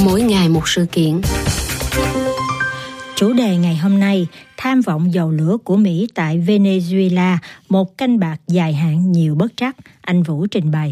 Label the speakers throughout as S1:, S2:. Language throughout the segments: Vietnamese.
S1: mỗi ngày một sự kiện.
S2: Chủ đề ngày hôm nay, tham vọng dầu lửa của Mỹ tại Venezuela, một canh bạc dài hạn nhiều bất trắc. Anh Vũ trình bày.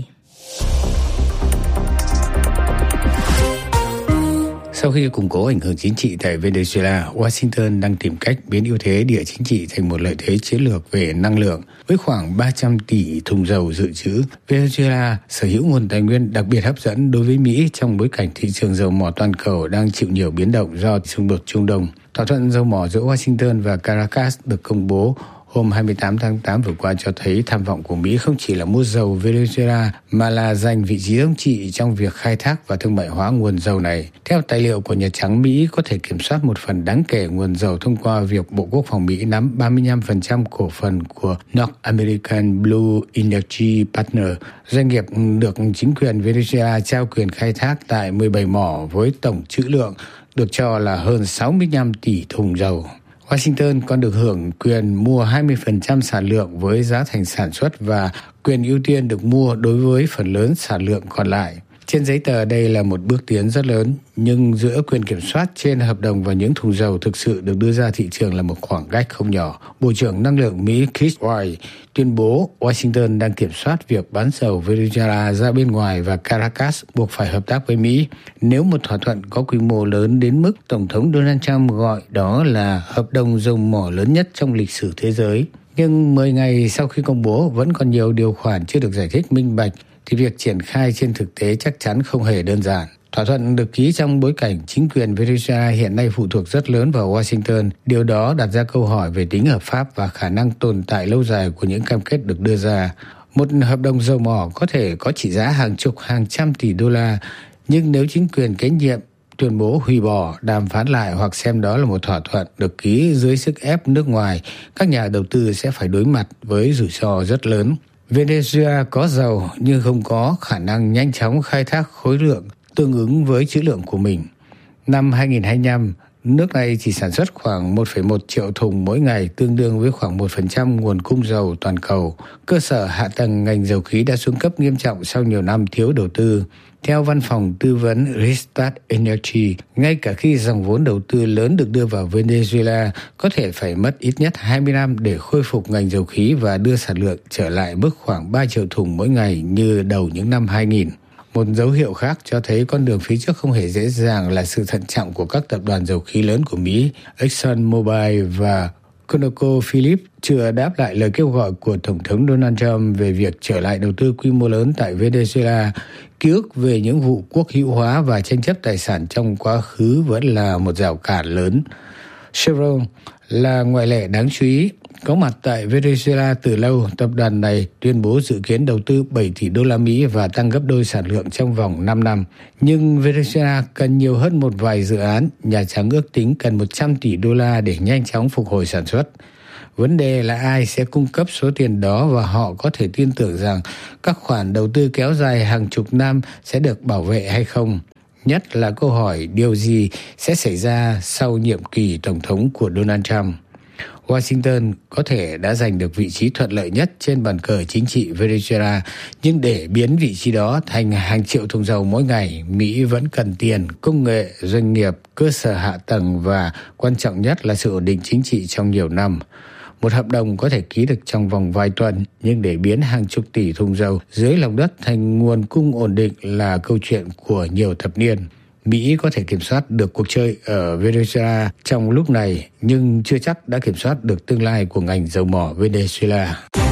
S3: Sau khi củng cố ảnh hưởng chính trị tại Venezuela, Washington đang tìm cách biến ưu thế địa chính trị thành một lợi thế chiến lược về năng lượng. Với khoảng 300 tỷ thùng dầu dự trữ, Venezuela sở hữu nguồn tài nguyên đặc biệt hấp dẫn đối với Mỹ trong bối cảnh thị trường dầu mỏ toàn cầu đang chịu nhiều biến động do xung đột Trung Đông. Thỏa thuận dầu mỏ giữa Washington và Caracas được công bố hôm 28 tháng 8 vừa qua cho thấy tham vọng của Mỹ không chỉ là mua dầu Venezuela mà là giành vị trí thống trị trong việc khai thác và thương mại hóa nguồn dầu này. Theo tài liệu của Nhà Trắng, Mỹ có thể kiểm soát một phần đáng kể nguồn dầu thông qua việc Bộ Quốc phòng Mỹ nắm 35% cổ phần của North American Blue Energy Partner, doanh nghiệp được chính quyền Venezuela trao quyền khai thác tại 17 mỏ với tổng trữ lượng được cho là hơn 65 tỷ thùng dầu. Washington còn được hưởng quyền mua 20% sản lượng với giá thành sản xuất và quyền ưu tiên được mua đối với phần lớn sản lượng còn lại. Trên giấy tờ đây là một bước tiến rất lớn, nhưng giữa quyền kiểm soát trên hợp đồng và những thùng dầu thực sự được đưa ra thị trường là một khoảng cách không nhỏ. Bộ trưởng Năng lượng Mỹ Chris Wright tuyên bố Washington đang kiểm soát việc bán dầu Venezuela ra bên ngoài và Caracas buộc phải hợp tác với Mỹ. Nếu một thỏa thuận có quy mô lớn đến mức Tổng thống Donald Trump gọi đó là hợp đồng dầu mỏ lớn nhất trong lịch sử thế giới. Nhưng 10 ngày sau khi công bố vẫn còn nhiều điều khoản chưa được giải thích minh bạch, thì việc triển khai trên thực tế chắc chắn không hề đơn giản. Thỏa thuận được ký trong bối cảnh chính quyền Venezuela hiện nay phụ thuộc rất lớn vào Washington. Điều đó đặt ra câu hỏi về tính hợp pháp và khả năng tồn tại lâu dài của những cam kết được đưa ra. Một hợp đồng dầu mỏ có thể có trị giá hàng chục, hàng trăm tỷ đô la, nhưng nếu chính quyền kế nhiệm tuyên bố hủy bỏ, đàm phán lại hoặc xem đó là một thỏa thuận được ký dưới sức ép nước ngoài, các nhà đầu tư sẽ phải đối mặt với rủi ro rất lớn. Venezuela có dầu nhưng không có khả năng nhanh chóng khai thác khối lượng tương ứng với trữ lượng của mình. Năm 2025, nước này chỉ sản xuất khoảng 1,1 triệu thùng mỗi ngày, tương đương với khoảng 1% nguồn cung dầu toàn cầu. Cơ sở hạ tầng ngành dầu khí đã xuống cấp nghiêm trọng sau nhiều năm thiếu đầu tư. Theo văn phòng tư vấn Rystad Energy, ngay cả khi dòng vốn đầu tư lớn được đưa vào Venezuela, có thể phải mất ít nhất 20 năm để khôi phục ngành dầu khí và đưa sản lượng trở lại mức khoảng 3 triệu thùng mỗi ngày như đầu những năm 2000. Một dấu hiệu khác cho thấy con đường phía trước không hề dễ dàng là sự thận trọng của các tập đoàn dầu khí lớn của Mỹ, ExxonMobil và ConocoPhillips chưa đáp lại lời kêu gọi của Tổng thống Donald Trump về việc trở lại đầu tư quy mô lớn tại Venezuela. Ký ức về những vụ quốc hữu hóa và tranh chấp tài sản trong quá khứ vẫn là một rào cản lớn. Chevron là ngoại lệ đáng chú ý. Có mặt tại Venezuela từ lâu, tập đoàn này tuyên bố dự kiến đầu tư 7 tỷ đô la Mỹ và tăng gấp đôi sản lượng trong vòng 5 năm. Nhưng Venezuela cần nhiều hơn một vài dự án. Nhà Trắng ước tính cần 100 tỷ đô la để nhanh chóng phục hồi sản xuất. Vấn đề là ai sẽ cung cấp số tiền đó và họ có thể tin tưởng rằng các khoản đầu tư kéo dài hàng chục năm sẽ được bảo vệ hay không. Nhất là câu hỏi điều gì sẽ xảy ra sau nhiệm kỳ Tổng thống của Donald Trump. Washington có thể đã giành được vị trí thuận lợi nhất trên bàn cờ chính trị Venezuela, nhưng để biến vị trí đó thành hàng triệu thùng dầu mỗi ngày, Mỹ vẫn cần tiền, công nghệ, doanh nghiệp, cơ sở hạ tầng và quan trọng nhất là sự ổn định chính trị trong nhiều năm. Một hợp đồng có thể ký được trong vòng vài tuần, nhưng để biến hàng chục tỷ thùng dầu dưới lòng đất thành nguồn cung ổn định là câu chuyện của nhiều thập niên. Mỹ có thể kiểm soát được cuộc chơi ở Venezuela trong lúc này, nhưng chưa chắc đã kiểm soát được tương lai của ngành dầu mỏ Venezuela.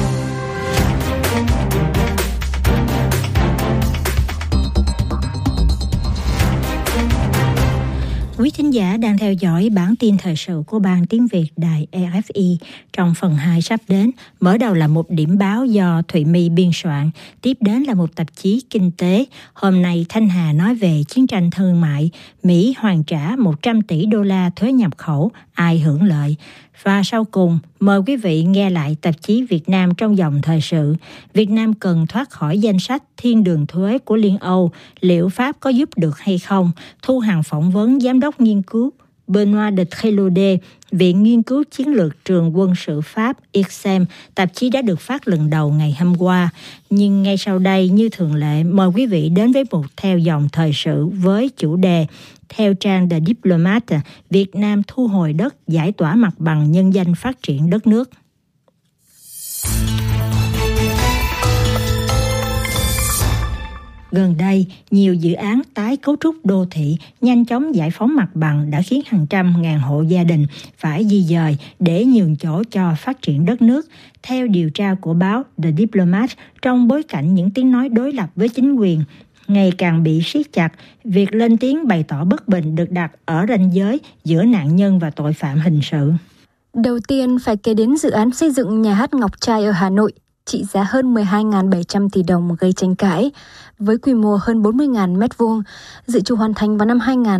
S2: Quý thính giả đang theo dõi bản tin thời sự của Ban Tiếng Việt Đài RFI. Trong phần 2 sắp đến, mở đầu là một điểm báo do Thụy My biên soạn, tiếp đến là một tạp chí kinh tế. Hôm nay Thanh Hà nói về chiến tranh thương mại, Mỹ hoàn trả 100 tỷ đô la thuế nhập khẩu, ai hưởng lợi. Và sau cùng, mời quý vị nghe lại tạp chí Việt Nam trong dòng thời sự. Việt Nam cần thoát khỏi danh sách thiên đường thuế của Liên Âu, liệu Pháp có giúp được hay không? Thu Hằng phỏng vấn Giám đốc nghiên cứu Benoît de Trélaudet, Viện Nghiên cứu Chiến lược Trường Quân sự Pháp IRSEM, tạp chí đã được phát lần đầu ngày hôm qua. Nhưng ngay sau đây, như thường lệ, mời quý vị đến với một theo dòng thời sự với chủ đề theo trang The Diplomat, Việt Nam thu hồi đất, giải tỏa mặt bằng nhân danh phát triển đất nước. Gần đây, nhiều dự án tái cấu trúc đô thị nhanh chóng giải phóng mặt bằng đã khiến hàng trăm ngàn hộ gia đình phải di dời để nhường chỗ cho phát triển đất nước. Theo điều tra của báo The Diplomat, trong bối cảnh những tiếng nói đối lập với chính quyền ngày càng bị siết chặt, việc lên tiếng bày tỏ bất bình được đặt ở ranh giới giữa nạn nhân và tội phạm hình sự.
S1: Đầu tiên phải kể đến dự án xây dựng nhà hát Ngọc Trai ở Hà Nội, trị giá hơn 12.700 tỷ đồng gây tranh cãi, với quy mô hơn 40.000 m2, dự trù hoàn thành vào năm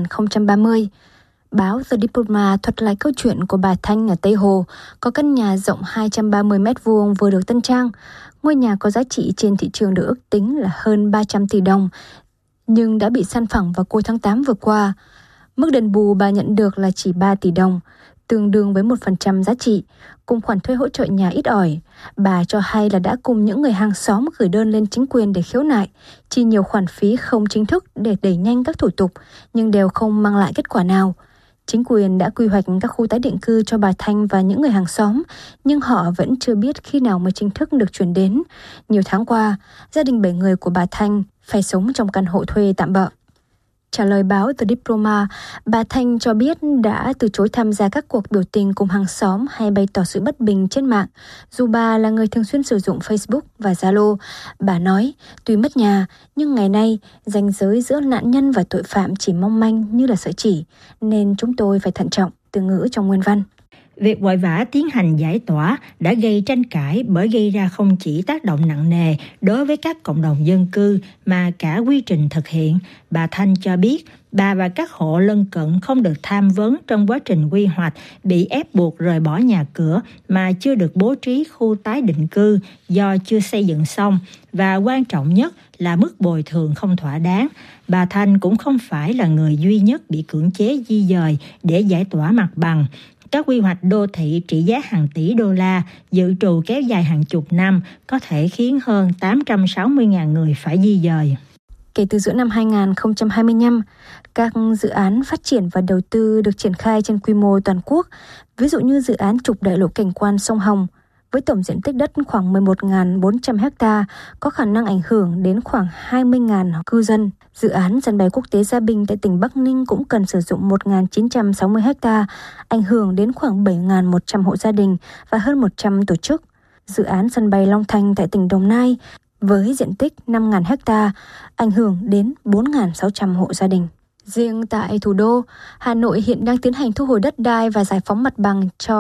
S1: 2030. Báo The Diplomat thuật lại câu chuyện của bà Thanh ở Tây Hồ, có căn nhà rộng 230 m2 vừa được tân trang. Ngôi nhà có giá trị trên thị trường được ước tính là hơn 300 tỷ đồng, nhưng đã bị san phẳng vào cuối tháng 8 vừa qua. Mức đền bù bà nhận được là chỉ 3 tỷ đồng, tương đương với 1% giá trị, cùng khoản thuê hỗ trợ nhà ít ỏi. Bà cho hay là đã cùng những người hàng xóm gửi đơn lên chính quyền để khiếu nại, chi nhiều khoản phí không chính thức để đẩy nhanh các thủ tục, nhưng đều không mang lại kết quả nào. Chính quyền đã quy hoạch các khu tái định cư cho bà Thanh và những người hàng xóm, nhưng họ vẫn chưa biết khi nào mới chính thức được chuyển đến. Nhiều tháng qua, gia đình 7 người của bà Thanh phải sống trong căn hộ thuê tạm bợ. Trả lời báo The Diplomat, bà Thanh cho biết đã từ chối tham gia các cuộc biểu tình cùng hàng xóm hay bày tỏ sự bất bình trên mạng. Dù bà là người thường xuyên sử dụng Facebook và Zalo, bà nói, tuy mất nhà, nhưng ngày nay, ranh giới giữa nạn nhân và tội phạm chỉ mong manh như là sợi chỉ, nên chúng tôi phải thận trọng, từ ngữ trong nguyên văn.
S2: Việc vội vã tiến hành giải tỏa đã gây tranh cãi bởi gây ra không chỉ tác động nặng nề đối với các cộng đồng dân cư mà cả quy trình thực hiện. Bà Thanh cho biết bà và các hộ lân cận không được tham vấn trong quá trình quy hoạch, bị ép buộc rời bỏ nhà cửa mà chưa được bố trí khu tái định cư do chưa xây dựng xong, và quan trọng nhất là mức bồi thường không thỏa đáng. Bà Thanh cũng không phải là người duy nhất bị cưỡng chế di dời để giải tỏa mặt bằng. Các quy hoạch đô thị trị giá hàng tỷ đô la dự trù kéo dài hàng chục năm có thể khiến hơn 860.000 người phải di dời.
S1: Kể từ giữa năm 2025, các dự án phát triển và đầu tư được triển khai trên quy mô toàn quốc, ví dụ như dự án trục đại lộ cảnh quan sông Hồng, với tổng diện tích đất khoảng 11.400 ha, có khả năng ảnh hưởng đến khoảng 20.000 cư dân. Dự án sân bay quốc tế Gia Bình tại tỉnh Bắc Ninh cũng cần sử dụng 1.960 ha, ảnh hưởng đến khoảng 7.100 hộ gia đình và hơn 100 tổ chức. Dự án sân bay Long Thành tại tỉnh Đồng Nai với diện tích 5.000 ha, ảnh hưởng đến 4.600 hộ gia đình. Riêng tại thủ đô, Hà Nội hiện đang tiến hành thu hồi đất đai và giải phóng mặt bằng cho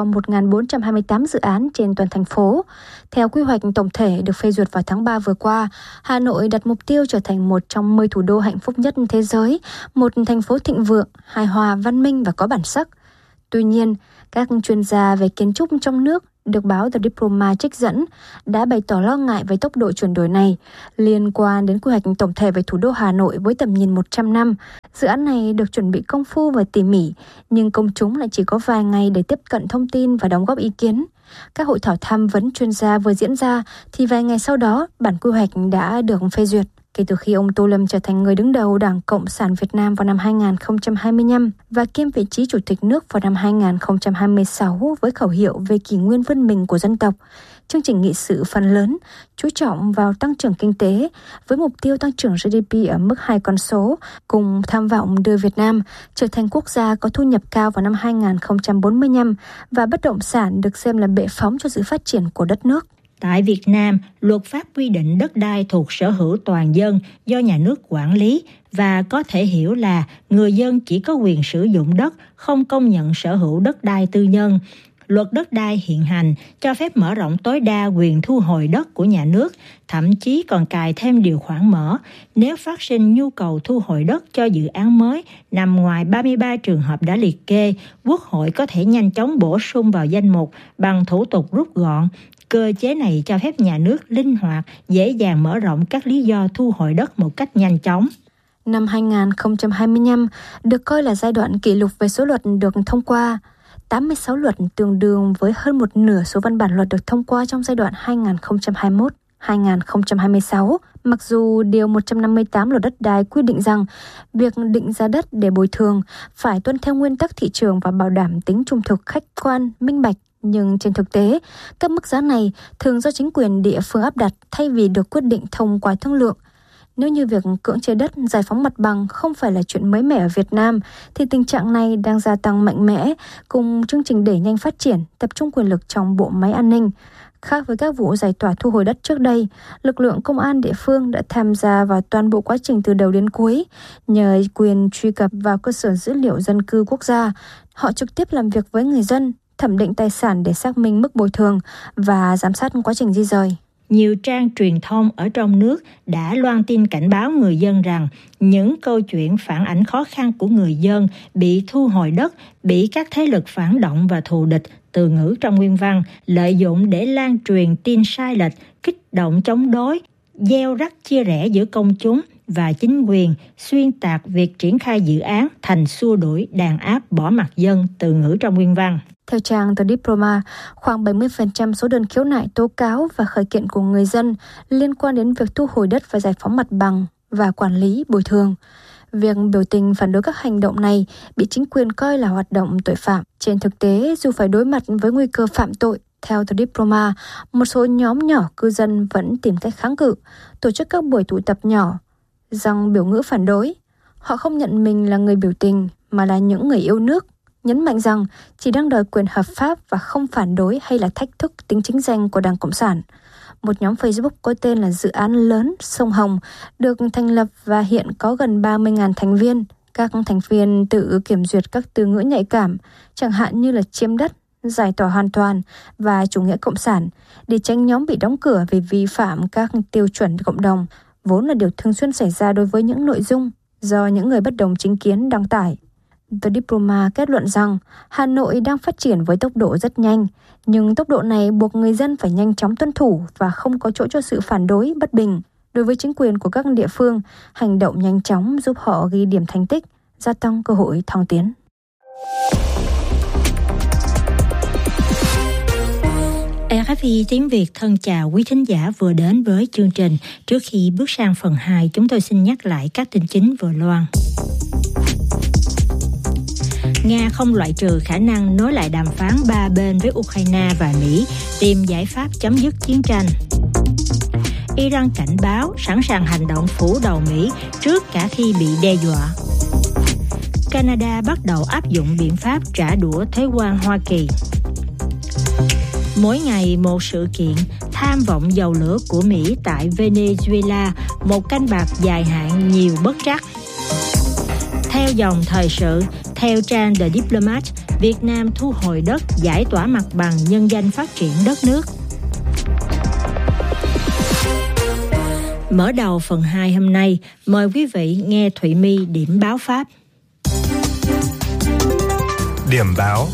S1: 1.428 dự án trên toàn thành phố. Theo quy hoạch tổng thể được phê duyệt vào tháng 3 vừa qua, Hà Nội đặt mục tiêu trở thành một trong 10 thủ đô hạnh phúc nhất thế giới, một thành phố thịnh vượng, hài hòa, văn minh và có bản sắc. Tuy nhiên, các chuyên gia về kiến trúc trong nước được báo The Diplomat trích dẫn đã bày tỏ lo ngại về tốc độ chuyển đổi này liên quan đến quy hoạch tổng thể về thủ đô Hà Nội với tầm nhìn 100 năm. Dự án này được chuẩn bị công phu và tỉ mỉ, nhưng công chúng lại chỉ có vài ngày để tiếp cận thông tin và đóng góp ý kiến. Các hội thảo tham vấn chuyên gia vừa diễn ra thì vài ngày sau đó bản quy hoạch đã được phê duyệt. Kể từ khi ông Tô Lâm trở thành người đứng đầu Đảng Cộng sản Việt Nam vào năm 2025 và kiêm vị trí Chủ tịch nước vào năm 2026 với khẩu hiệu về kỷ nguyên vươn mình của dân tộc, chương trình nghị sự phần lớn chú trọng vào tăng trưởng kinh tế với mục tiêu tăng trưởng GDP ở mức 2 con số, cùng tham vọng đưa Việt Nam trở thành quốc gia có thu nhập cao vào năm 2045 và bất động sản được xem là bệ phóng cho sự phát triển của đất nước.
S2: Tại Việt Nam, luật pháp quy định đất đai thuộc sở hữu toàn dân do nhà nước quản lý và có thể hiểu là người dân chỉ có quyền sử dụng đất, không công nhận sở hữu đất đai tư nhân. Luật đất đai hiện hành cho phép mở rộng tối đa quyền thu hồi đất của nhà nước, thậm chí còn cài thêm điều khoản mở. Nếu phát sinh nhu cầu thu hồi đất cho dự án mới nằm ngoài 33 trường hợp đã liệt kê, Quốc hội có thể nhanh chóng bổ sung vào danh mục bằng thủ tục rút gọn. Cơ chế này cho phép nhà nước linh hoạt, dễ dàng mở rộng các lý do thu hồi đất một cách nhanh chóng.
S1: Năm 2025 được coi là giai đoạn kỷ lục về số luật được thông qua. 86 luật tương đương với hơn một nửa số văn bản luật được thông qua trong giai đoạn 2021-2026. Mặc dù Điều 158 luật đất đai quy định rằng việc định giá đất để bồi thường phải tuân theo nguyên tắc thị trường và bảo đảm tính trung thực, khách quan, minh bạch. Nhưng trên thực tế, các mức giá này thường do chính quyền địa phương áp đặt thay vì được quyết định thông qua thương lượng. Nếu như việc cưỡng chế đất, giải phóng mặt bằng không phải là chuyện mới mẻ ở Việt Nam, thì tình trạng này đang gia tăng mạnh mẽ cùng chương trình đẩy nhanh phát triển, tập trung quyền lực trong bộ máy an ninh. Khác với các vụ giải tỏa thu hồi đất trước đây, lực lượng công an địa phương đã tham gia vào toàn bộ quá trình từ đầu đến cuối. Nhờ quyền truy cập vào cơ sở dữ liệu dân cư quốc gia, họ trực tiếp làm việc với người dân, thẩm định tài sản để xác minh mức bồi thường và giám sát quá trình di dời.
S2: Nhiều trang truyền thông ở trong nước đã loan tin cảnh báo người dân rằng những câu chuyện phản ánh khó khăn của người dân bị thu hồi đất, bị các thế lực phản động và thù địch, từ ngữ trong nguyên văn, lợi dụng để lan truyền tin sai lệch, kích động chống đối, gieo rắc chia rẽ giữa công chúng và chính quyền, xuyên tạc việc triển khai dự án thành xua đuổi, đàn áp, bỏ mặc dân, từ ngữ trong nguyên văn.
S1: Theo trang The Diploma, khoảng 70% số đơn khiếu nại, tố cáo và khởi kiện của người dân liên quan đến việc thu hồi đất và giải phóng mặt bằng và quản lý bồi thường. Việc biểu tình phản đối các hành động này bị chính quyền coi là hoạt động tội phạm. Trên thực tế, dù phải đối mặt với nguy cơ phạm tội, theo The Diploma, một số nhóm nhỏ cư dân vẫn tìm cách kháng cự, tổ chức các buổi tụ tập nhỏ, rằng biểu ngữ phản đối. Họ không nhận mình là người biểu tình mà là những người yêu nước, nhấn mạnh rằng chỉ đang đòi quyền hợp pháp và không phản đối hay là thách thức tính chính danh của Đảng Cộng sản. Một nhóm Facebook có tên là Dự án Lớn Sông Hồng được thành lập và hiện có gần 30.000 thành viên. Các thành viên tự kiểm duyệt các từ ngữ nhạy cảm, chẳng hạn như là chiếm đất, giải tỏa hoàn toàn và chủ nghĩa cộng sản, để tránh nhóm bị đóng cửa vì vi phạm các tiêu chuẩn cộng đồng, vốn là điều thường xuyên xảy ra đối với những nội dung do những người bất đồng chính kiến đăng tải. The Diploma kết luận rằng Hà Nội đang phát triển với tốc độ rất nhanh, nhưng tốc độ này buộc người dân phải nhanh chóng tuân thủ và không có chỗ cho sự phản đối, bất bình. Đối với chính quyền của các địa phương, hành động nhanh chóng giúp họ ghi điểm thành tích, gia tăng cơ hội thăng tiến.
S2: RFI tiếng Việt thân chào quý thính giả vừa đến với chương trình. Trước khi bước sang phần 2, chúng tôi xin nhắc lại các tin chính vừa loan. Nga không loại trừ khả năng nối lại đàm phán ba bên với Ukraine và Mỹ, tìm giải pháp chấm dứt chiến tranh. Iran cảnh báo sẵn sàng hành động phủ đầu Mỹ trước cả khi bị đe dọa. Canada bắt đầu áp dụng biện pháp trả đũa thuế quan Hoa Kỳ. Mỗi ngày một sự kiện, tham vọng dầu lửa của Mỹ tại Venezuela, một canh bạc dài hạn nhiều bất trắc. Theo dòng thời sự, theo trang The Diplomat, Việt Nam thu hồi đất, giải tỏa mặt bằng, nhân danh phát triển đất nước. Mở đầu phần 2 hôm nay, mời quý vị nghe Thụy My điểm báo Pháp.
S4: Điểm báo.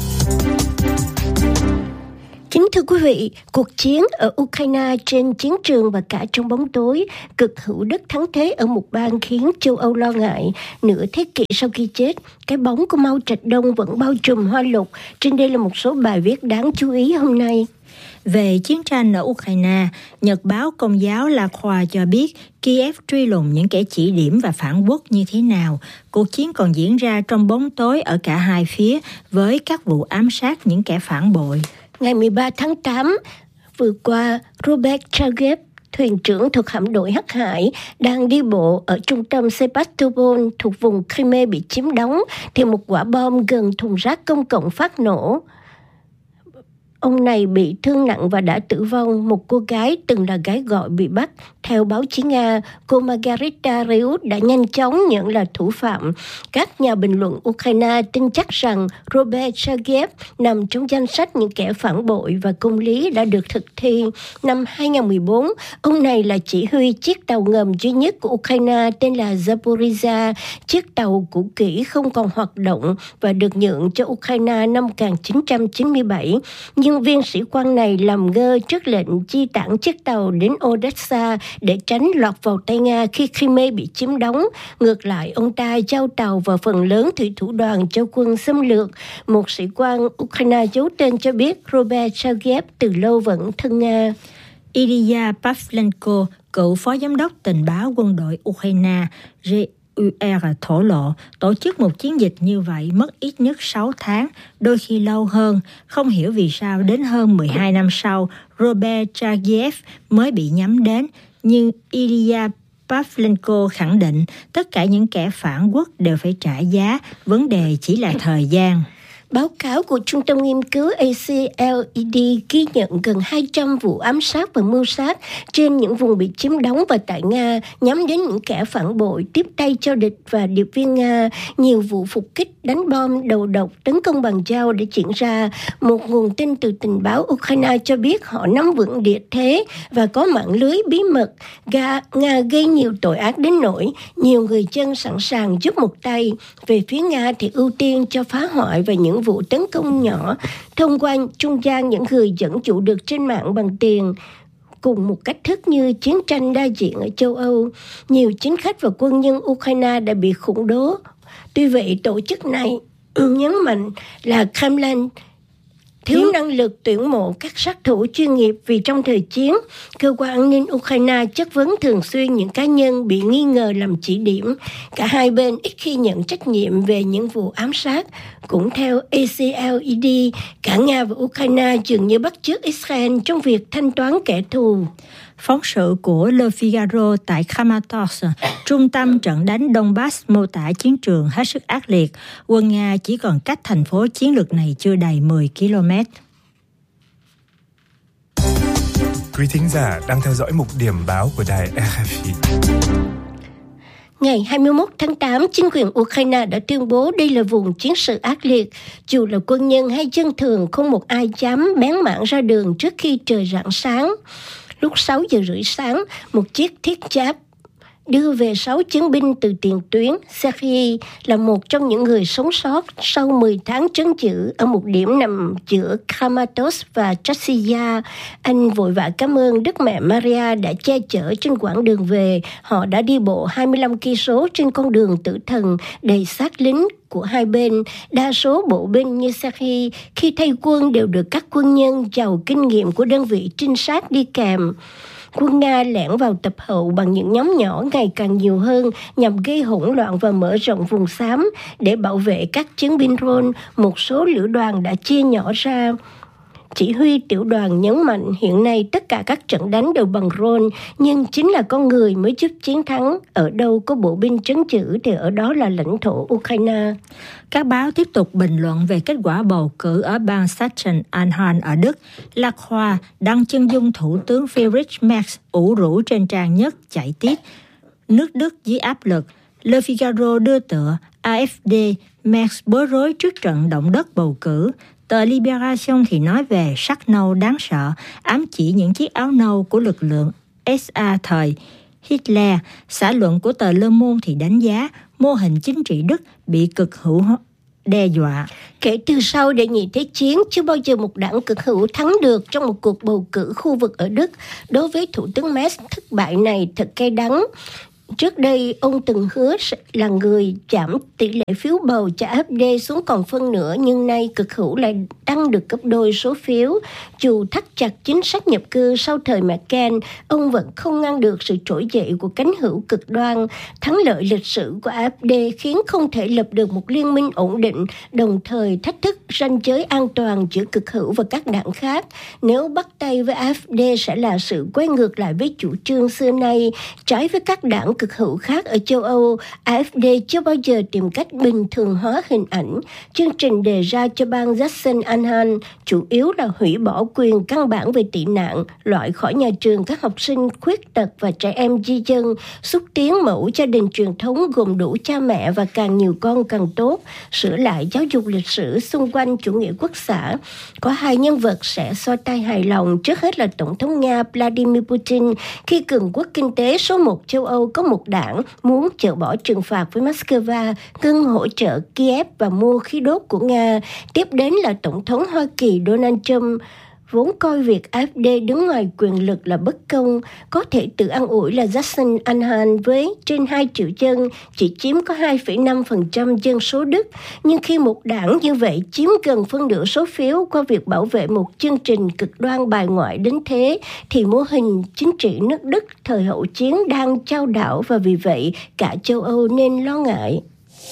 S5: Kính thưa quý vị, cuộc chiến ở Ukraine trên chiến trường và cả trong bóng tối, cực hữu đất thắng thế ở một bang khiến châu Âu lo ngại. Nửa thế kỷ sau khi chết, cái bóng của Mao Trạch Đông vẫn bao trùm Hoa Lục. Trên đây là một số bài viết đáng chú ý hôm nay.
S2: Về chiến tranh ở Ukraine, Nhật báo Công giáo La Croix cho biết Kiev truy lùng những kẻ chỉ điểm và phản quốc như thế nào. Cuộc chiến còn diễn ra trong bóng tối ở cả hai phía với các vụ ám sát những kẻ phản bội.
S5: Ngày 13 tháng 8 vừa qua, Robert Chagev, thuyền trưởng thuộc hạm đội Hắc Hải, đang đi bộ ở trung tâm Sebastopol thuộc vùng Crimea bị chiếm đóng, thì một quả bom gần thùng rác công cộng phát nổ. Ông này bị thương nặng và đã tử vong. Một cô gái từng là gái gọi bị bắt. Theo báo chí Nga, cô Margarita Reut đã nhanh chóng nhận là thủ phạm. Các nhà bình luận Ukraine tin chắc rằng Robert Chagev nằm trong danh sách những kẻ phản bội và công lý đã được thực thi. Năm 2014, ông này là chỉ huy chiếc tàu ngầm duy nhất của Ukraine tên là Zaporizhia. Chiếc tàu cũ kỹ không còn hoạt động và được nhượng cho Ukraine năm 1997. Nhưng nhưng viên sĩ quan này làm ngơ trước lệnh di tản chiếc tàu đến Odessa để tránh lọt vào tay Nga khi Crimea bị chiếm đóng. Ngược lại, ông ta giao tàu và phần lớn thủy thủ đoàn cho quân xâm lược. Một sĩ quan Ukraine giấu tên cho biết Robert Sergeyev từ lâu vẫn thân Nga.
S2: Ilya Pavlenko, cựu phó giám đốc tình báo quân đội Ukraine, GUR thổ lộ, tổ chức một chiến dịch như vậy mất ít nhất 6 tháng, đôi khi lâu hơn. Không hiểu vì sao đến hơn 12 năm sau, Robert Sergeyev mới bị nhắm đến. Nhưng Ilya Pavlenko khẳng định tất cả những kẻ phản quốc đều phải trả giá, vấn đề chỉ là thời gian.
S5: Báo cáo của Trung tâm Nghiên cứu ACLED ghi nhận gần 200 vụ ám sát và mưu sát trên những vùng bị chiếm đóng và tại Nga, nhắm đến những kẻ phản bội, tiếp tay cho địch và điệp viên Nga. Nhiều vụ phục kích, đánh bom, đầu độc, tấn công bằng dao đã diễn ra. Một nguồn tin từ tình báo Ukraine cho biết họ nắm vững địa thế và có mạng lưới bí mật. Nga gây nhiều tội ác đến nỗi nhiều người dân sẵn sàng giúp một tay. Về phía Nga thì ưu tiên cho phá hoại và những vụ tấn công nhỏ thông qua trung gian những người dẫn dụ được trên mạng bằng tiền. Cùng một cách thức như chiến tranh đa diện ở châu Âu, nhiều chính khách và quân nhân Ukraine đã bị khủng bố. Tuy vậy, tổ chức này nhấn mạnh là Kremlin thiếu năng lực tuyển mộ các sát thủ chuyên nghiệp vì trong thời chiến, cơ quan an ninh Ukraine chất vấn thường xuyên những cá nhân bị nghi ngờ làm chỉ điểm. Cả hai bên ít khi nhận trách nhiệm về những vụ ám sát. Cũng theo ACLED, cả Nga và Ukraine dường như bắt chước Israel trong việc thanh toán kẻ thù.
S2: Phóng sự của Le Figaro tại Kramatorsk, trung tâm trận đánh Donbass, mô tả chiến trường hết sức ác liệt. Quân Nga chỉ còn cách thành phố chiến lược này chưa đầy 10 km.
S4: Quý thính giả đang theo dõi mục điểm báo của đài RFI.
S5: Ngày 21 tháng 8, chính quyền Ukraine đã tuyên bố đây là vùng chiến sự ác liệt. Dù là quân nhân hay dân thường, không một ai dám bén mảng ra đường trước khi trời rạng sáng. Lúc 6 giờ rưỡi sáng, một chiếc thiết giáp đưa về 6 chiến binh từ tiền tuyến. Sergei là một trong những người sống sót sau 10 tháng trấn giữ ở một điểm nằm giữa Kramatorsk và Chasiya. Anh vội vã cảm ơn Đức Mẹ Maria đã che chở trên quãng đường về. Họ đã đi bộ 25 cây số trên con đường tử thần đầy xác lính của hai bên. Đa số bộ binh như Sergei khi thay quân đều được các quân nhân giàu kinh nghiệm của đơn vị trinh sát đi kèm. Quân Nga lẻn vào tập hậu bằng những nhóm nhỏ ngày càng nhiều hơn nhằm gây hỗn loạn và mở rộng vùng xám để bảo vệ các chiến binh Rôn. Một số lữ đoàn đã chia nhỏ ra. Chỉ huy tiểu đoàn nhấn mạnh hiện nay tất cả các trận đánh đều bằng drone, nhưng chính là con người mới giúp chiến thắng. Ở đâu có bộ binh trấn giữ thì ở đó là lãnh thổ Ukraine.
S2: Các báo tiếp tục bình luận về kết quả bầu cử ở bang Sachsen-Anhalt ở Đức. La Croix đăng chân dung Thủ tướng Friedrich Merz ủ rũ trên trang nhất chạy tiết. Nước Đức dưới áp lực. Le Figaro đưa tựa AfD, Merz bối rối trước trận động đất bầu cử. Tờ Libération thì nói về sắc nâu đáng sợ, ám chỉ những chiếc áo nâu của lực lượng SA thời Hitler. Xã luận của tờ Le Monde thì đánh giá mô hình chính trị Đức bị cực hữu đe dọa.
S5: Kể từ sau Đệ nhị Thế chiến, chưa bao giờ một đảng cực hữu thắng được trong một cuộc bầu cử khu vực ở Đức. Đối với Thủ tướng Merz, thất bại này thật cay đắng. Trước đây, ông từng hứa là người giảm tỷ lệ phiếu bầu cho AfD xuống còn phân nửa, nhưng nay cực hữu lại tăng được gấp đôi số phiếu. Dù thắt chặt chính sách nhập cư sau thời Merkel, ông vẫn không ngăn được sự trỗi dậy của cánh hữu cực đoan. Thắng lợi lịch sử của AfD khiến không thể lập được một liên minh ổn định, đồng thời thách thức ranh giới an toàn giữa cực hữu và các đảng khác. Nếu bắt tay với AfD sẽ là sự quay ngược lại với chủ trương xưa nay, trái với các đảng cực hữu khác ở châu Âu. AfD chưa bao giờ tìm cách bình thường hóa hình ảnh. Chương trình đề ra cho bang Sachsen-Anhalt chủ yếu là hủy bỏ quyền căn bản về tị nạn, loại khỏi nhà trường các học sinh khuyết tật và trẻ em di dân, xúc tiến mẫu gia đình truyền thống gồm đủ cha mẹ và càng nhiều con càng tốt, sửa lại giáo dục lịch sử xung quanh chủ nghĩa quốc xã. Có hai nhân vật sẽ xoa tay hài lòng, trước hết là Tổng thống Nga Vladimir Putin, khi cường quốc kinh tế số 1 châu Âu có một đảng muốn chỡ bỏ trừng phạt với Moscow, ngưng hỗ trợ Kiev và mua khí đốt của Nga. Tiếp đến là Tổng thống Hoa Kỳ Donald Trump. vốn coi việc AfD đứng ngoài quyền lực là bất công, có thể tự an ủi là Sachsen-Anhalt với trên 2 triệu dân chỉ chiếm có 2,5% dân số Đức. Nhưng khi một đảng như vậy chiếm gần phân nửa số phiếu qua việc bảo vệ một chương trình cực đoan bài ngoại đến thế, thì mô hình chính trị nước Đức thời hậu chiến đang chao đảo, và vì vậy cả châu Âu nên lo ngại.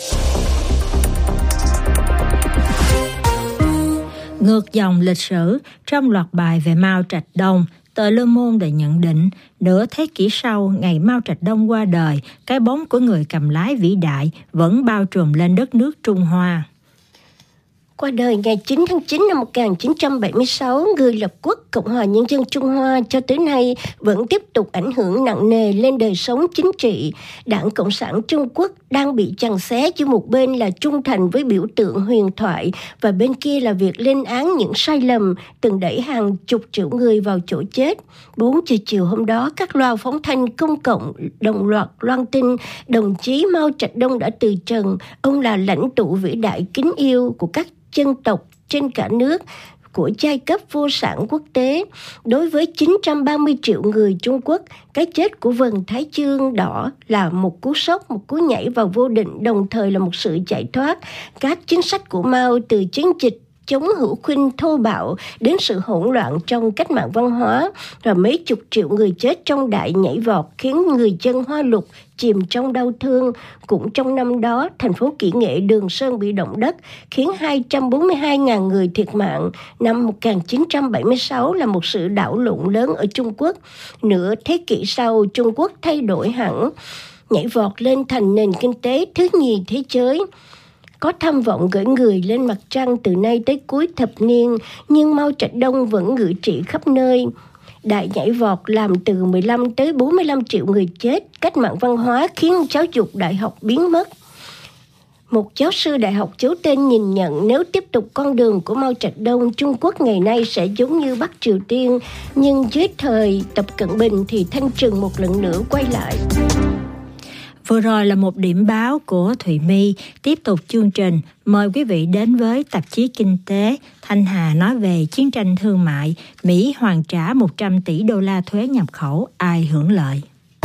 S2: Ngược dòng lịch sử, trong loạt bài về Mao Trạch Đông, tờ Le Monde đã nhận định, nửa thế kỷ sau ngày Mao Trạch Đông qua đời, cái bóng của người cầm lái vĩ đại vẫn bao trùm lên đất nước Trung Hoa.
S5: Qua đời ngày 9 tháng 9 năm 1976, người lập quốc Cộng hòa Nhân dân Trung Hoa cho tới nay vẫn tiếp tục ảnh hưởng nặng nề lên đời sống chính trị. Đảng Cộng sản Trung Quốc đang bị giằng xé giữa một bên là trung thành với biểu tượng huyền thoại và bên kia là việc lên án những sai lầm từng đẩy hàng chục triệu người vào chỗ chết. 4 giờ chiều hôm đó, các loa phóng thanh công cộng đồng loạt loan tin đồng chí Mao Trạch Đông đã từ trần. Ông là lãnh tụ vĩ đại kính yêu của các dân tộc trên cả nước, của giai cấp vô sản quốc tế. Đối với 930 triệu người Trung Quốc, cái chết của vầng Thái Dương đỏ là một cú sốc, một cú nhảy vào vô định, đồng thời là một sự giải thoát. Các chính sách của Mao, từ chiến dịch chống hữu khuynh thô bạo đến sự hỗn loạn trong cách mạng văn hóa và mấy chục triệu người chết trong đại nhảy vọt, khiến người dân Hoa Lục chìm trong đau thương. Cũng trong năm đó, thành phố kỹ nghệ Đường Sơn bị động đất, khiến 242.000 người thiệt mạng. Năm 1976 là một sự đảo lộn lớn ở Trung Quốc. Nửa thế kỷ sau, Trung Quốc thay đổi hẳn, nhảy vọt lên thành nền kinh tế thứ nhì thế giới. Có tham vọng gửi người lên mặt trăng từ nay tới cuối thập niên, nhưng Mao Trạch Đông vẫn ngự trị khắp nơi. Đại nhảy vọt làm từ 15 tới 45 triệu người chết. Cách mạng văn hóa khiến giáo dục đại học biến mất. Một giáo sư đại học giấu tên nhìn nhận, nếu tiếp tục con đường của Mao Trạch Đông, Trung Quốc ngày nay sẽ giống như Bắc Triều Tiên. Nhưng dưới thời Tập Cận Bình thì thanh trừng một lần nữa quay lại.
S2: Vừa rồi là một điểm báo của Thùy My. Tiếp tục chương trình, mời quý vị đến với tạp chí Kinh tế. Thanh Hà nói về chiến tranh thương mại, Mỹ hoàn trả 100 tỷ đô la thuế nhập khẩu, ai hưởng lợi?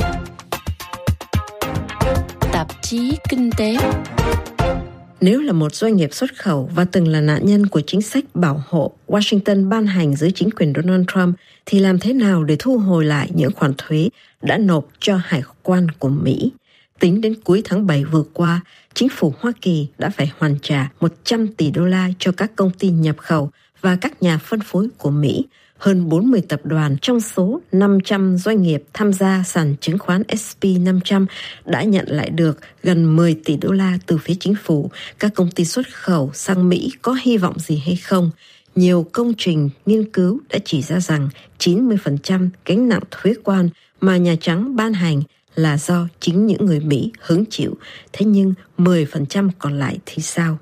S6: Tạp chí Kinh tế.
S7: Nếu là một doanh nghiệp xuất khẩu và từng là nạn nhân của chính sách bảo hộ Washington ban hành dưới chính quyền Donald Trump, thì làm thế nào để thu hồi lại những khoản thuế đã nộp cho hải quan của Mỹ? Tính đến cuối tháng 7 vừa qua, chính phủ Hoa Kỳ đã phải hoàn trả 100 tỷ đô la cho các công ty nhập khẩu và các nhà phân phối của Mỹ. Hơn 40 tập đoàn trong số 500 doanh nghiệp tham gia sàn chứng khoán S&P 500 đã nhận lại được gần 10 tỷ đô la từ phía chính phủ. Các công ty xuất khẩu sang Mỹ có hy vọng gì hay không? Nhiều công trình nghiên cứu đã chỉ ra rằng 90% gánh nặng thuế quan mà Nhà Trắng ban hành là do chính những người Mỹ hứng chịu. Thế nhưng 10% còn lại thì sao?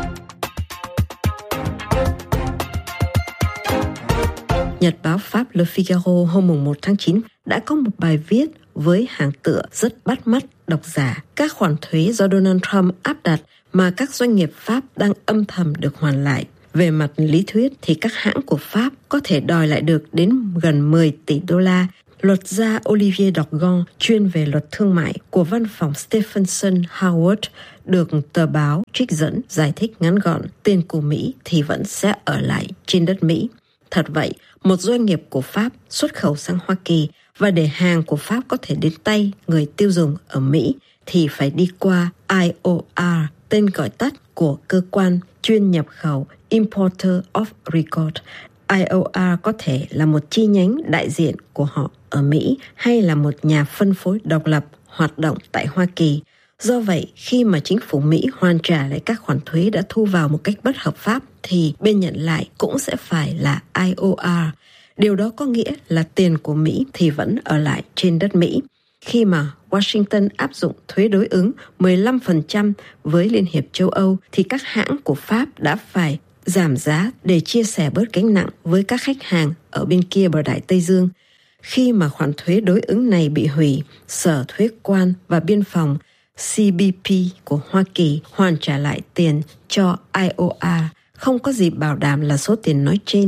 S7: Nhật báo Pháp Le Figaro hôm 1 tháng 9 đã có một bài viết với hàng tựa rất bắt mắt độc giả. Các khoản thuế do Donald Trump áp đặt mà các doanh nghiệp Pháp đang âm thầm được hoàn lại. Về mặt lý thuyết thì các hãng của Pháp có thể đòi lại được đến gần 10 tỷ đô la. Luật gia Olivier Dorgan, chuyên về luật thương mại của văn phòng Stephenson Howard, được tờ báo trích dẫn giải thích ngắn gọn, tiền của Mỹ thì vẫn sẽ ở lại trên đất Mỹ. Thật vậy, một doanh nghiệp của Pháp xuất khẩu sang Hoa Kỳ và để hàng của Pháp có thể đến tay người tiêu dùng ở Mỹ thì phải đi qua IOR, tên gọi tắt của cơ quan chuyên nhập khẩu Importer of Record. IOR có thể là một chi nhánh đại diện của họ ở Mỹ hay là một nhà phân phối độc lập hoạt động tại Hoa Kỳ. Do vậy, khi mà chính phủ Mỹ hoàn trả lại các khoản thuế đã thu vào một cách bất hợp pháp thì bên nhận lại cũng sẽ phải là IOR. Điều đó có nghĩa là tiền của Mỹ thì vẫn ở lại trên đất Mỹ. Khi mà Washington áp dụng thuế đối ứng 15% với Liên hiệp châu Âu thì các hãng của Pháp đã phải giảm giá để chia sẻ bớt gánh nặng với các khách hàng ở bên kia bờ Đại Tây Dương. Khi mà khoản thuế đối ứng này bị hủy, Sở Thuế quan và Biên phòng CBP của Hoa Kỳ hoàn trả lại tiền cho IOR. Không có gì bảo đảm là số tiền nói trên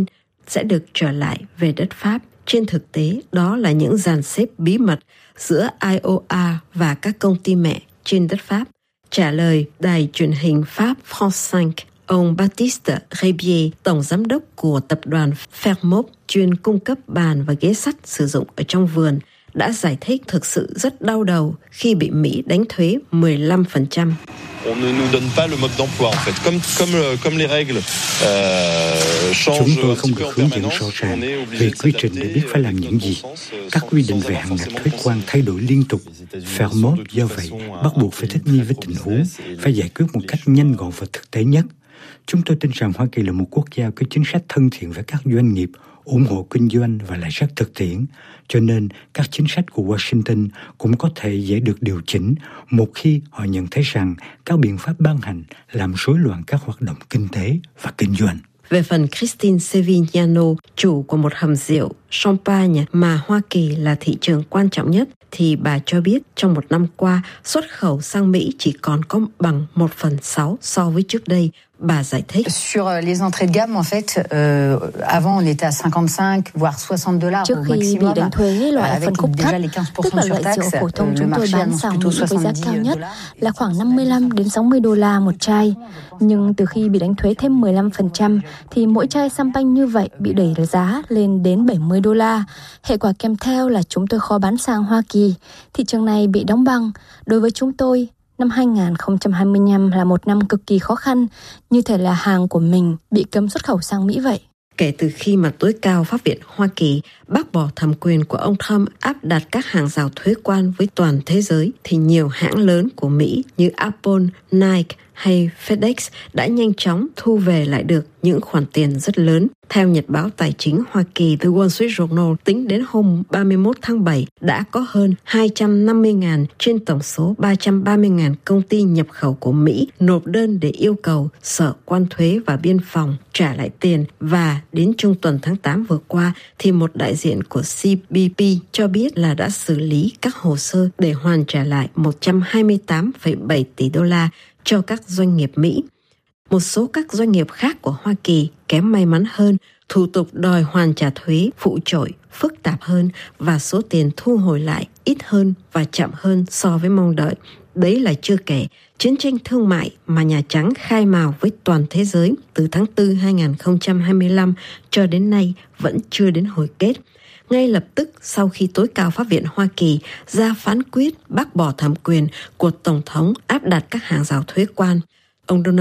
S7: sẽ được trở lại về đất Pháp. Trên thực tế, đó là những dàn xếp bí mật giữa IOA và các công ty mẹ trên đất Pháp. Trả lời đài truyền hình Pháp France 5, ông Baptiste Rebier, tổng giám đốc của tập đoàn Fermop chuyên cung cấp bàn và ghế sắt sử dụng ở trong vườn, đã giải thích thực sự rất đau đầu khi bị Mỹ đánh thuế 15%.
S8: On ne nous donne pas le mode d'emploi en fait. Comme les règles
S9: Chúng tôi không được hướng dẫn rõ ràng về quy trình để biết phải làm những gì. Các quy định về hạn ngạch thuế quan thay đổi liên tục. Fermop do vậy bắt buộc phải thích nghi với tình huống, phải giải quyết một cách nhanh gọn và thực tế nhất. Chúng tôi tin rằng Hoa Kỳ là một quốc gia có chính sách thân thiện với các doanh nghiệp, ủng hộ kinh doanh và lại rất thực tiễn, cho nên các chính sách của Washington cũng có thể dễ được điều chỉnh một khi họ nhận thấy rằng các biện pháp ban hành làm rối loạn các hoạt động kinh tế và kinh doanh.
S7: Về phần Christine Sevignano, chủ của một hầm rượu Champagne mà Hoa Kỳ là thị trường quan trọng nhất, thì bà cho biết trong một năm qua, xuất khẩu sang Mỹ chỉ còn có bằng 1/6 so với trước đây. Bà giải thích.
S10: Sur les entrées de gamme, en fait, avant on était à 55 voire 60 dollars
S1: trước khi bị đánh thuế loại phân khúc thấp, tức là loại rượu phổ thông chúng tôi bán sang Mỹ với giá cao nhất là khoảng 55 đến 60 đô la một chai. Nhưng từ khi bị đánh thuế thêm 15%, thì mỗi chai champagne như vậy bị đẩy giá lên đến 70 đô la. Hệ quả kèm theo là chúng tôi khó bán sang Hoa Kỳ. Thị trường này bị đóng băng. Đối với chúng tôi, năm 2025 là một năm cực kỳ khó khăn, như thể là hàng của mình bị cấm xuất khẩu sang Mỹ vậy.
S7: Kể từ khi mà tối cao pháp viện Hoa Kỳ bác bỏ thẩm quyền của ông Trump áp đặt các hàng rào thuế quan với toàn thế giới, thì nhiều hãng lớn của Mỹ như Apple, Nike hay FedEx đã nhanh chóng thu về lại được những khoản tiền rất lớn. Theo Nhật báo Tài chính Hoa Kỳ The Wall Street Journal, tính đến hôm 31 tháng 7, đã có hơn 250.000 trên tổng số 330.000 công ty nhập khẩu của Mỹ nộp đơn để yêu cầu Sở Quan thuế và Biên phòng trả lại tiền. Và đến trung tuần tháng 8 vừa qua, thì một đại diện của CBP cho biết là đã xử lý các hồ sơ để hoàn trả lại 128,7 tỷ đô la cho các doanh nghiệp Mỹ. Một số các doanh nghiệp khác của Hoa Kỳ kém may mắn hơn, thủ tục đòi hoàn trả thuế phụ trội, phức tạp hơn và số tiền thu hồi lại ít hơn và chậm hơn so với mong đợi. Đấy là chưa kể chiến tranh thương mại mà Nhà Trắng khai mào với toàn thế giới từ tháng 4 2025 cho đến nay vẫn chưa đến hồi kết. Ngay lập tức sau khi tối cao pháp viện Hoa Kỳ ra phán quyết bác bỏ thẩm quyền của Tổng thống áp đặt các hàng rào thuế quan, ông Donald